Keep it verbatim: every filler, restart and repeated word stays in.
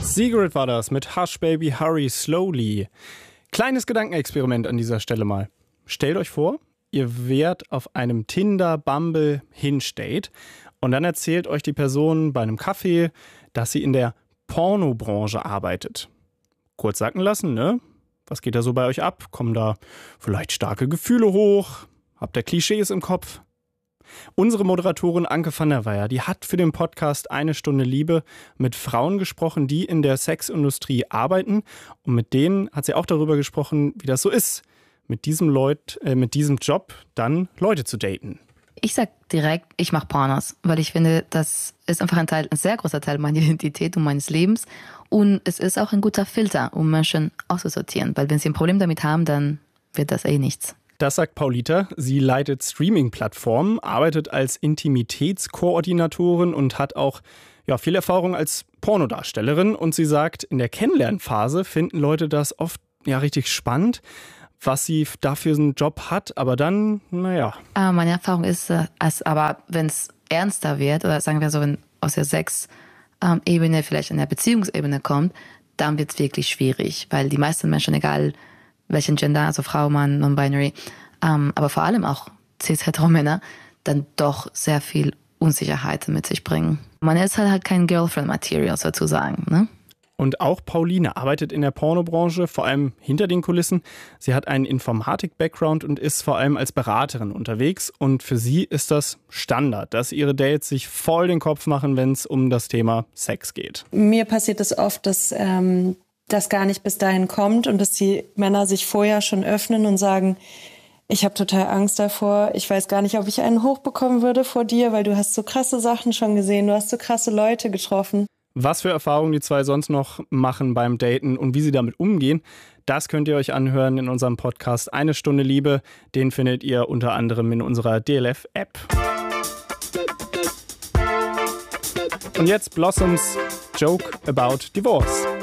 Sigrid war das mit Hush Baby Hurry Slowly. Kleines Gedankenexperiment an dieser Stelle mal. Stellt euch vor, ihr wärt auf einem Tinder, Bumble, Hinge-Date und dann erzählt euch die Person bei einem Kaffee, dass sie in der Pornobranche arbeitet. Kurz sacken lassen, ne? Was geht da so bei euch ab? Kommen da vielleicht starke Gefühle hoch? Habt ihr Klischees im Kopf? Unsere Moderatorin Anke van der Weyer, die hat für den Podcast Eine Stunde Liebe mit Frauen gesprochen, die in der Sexindustrie arbeiten. Und mit denen hat sie auch darüber gesprochen, wie das so ist, mit diesem, Leut, äh, mit diesem Job dann Leute zu daten. Ich sag direkt, ich mache Pornos, weil ich finde, das ist einfach ein Teil, ein sehr großer Teil meiner Identität und meines Lebens. Und es ist auch ein guter Filter, um Menschen auszusortieren. Weil wenn sie ein Problem damit haben, dann wird das eh nichts. Das sagt Paulita. Sie leitet Streaming-Plattformen, arbeitet als Intimitätskoordinatorin und hat auch ja, viel Erfahrung als Pornodarstellerin. Und sie sagt, in der Kennenlernphase finden Leute das oft ja richtig spannend, was sie dafür einen Job hat. Aber dann, naja. Äh, meine Erfahrung ist, äh, als, aber wenn es ernster wird, oder sagen wir so, wenn aus der Sex-Ebene ähm, vielleicht in der Beziehungsebene kommt, dann wird es wirklich schwierig. Weil die meisten Menschen, egal welchen Gender, also Frau, Mann, Non-Binary, ähm, aber vor allem auch cis-hetero-Männer, dann doch sehr viel Unsicherheit mit sich bringen. Man ist halt, halt kein Girlfriend-Material sozusagen, ne? Und auch Pauline arbeitet in der Pornobranche, vor allem hinter den Kulissen. Sie hat einen Informatik-Background und ist vor allem als Beraterin unterwegs. Und für sie ist das Standard, dass ihre Dates sich voll den Kopf machen, wenn es um das Thema Sex geht. Mir passiert es oft, dass ähm, das gar nicht bis dahin kommt und dass die Männer sich vorher schon öffnen und sagen, ich habe total Angst davor, ich weiß gar nicht, ob ich einen hochbekommen würde vor dir, weil du hast so krasse Sachen schon gesehen, du hast so krasse Leute getroffen. Was für Erfahrungen die zwei sonst noch machen beim Daten und wie sie damit umgehen, das könnt ihr euch anhören in unserem Podcast Eine Stunde Liebe. Den findet ihr unter anderem in unserer D L F-App. Und jetzt Blossoms Joke About Divorce.